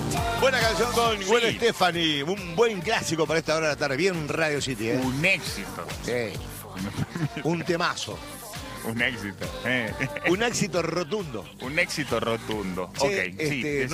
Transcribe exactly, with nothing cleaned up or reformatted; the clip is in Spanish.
Buena canción con Sí. Gwen Stefani. Un buen clásico para esta hora de la tarde. Bien Radio City, ¿eh? Un éxito. Sí. Un temazo. Un éxito. eh. Un éxito rotundo. Un éxito rotundo. Che, Ok, sí. este,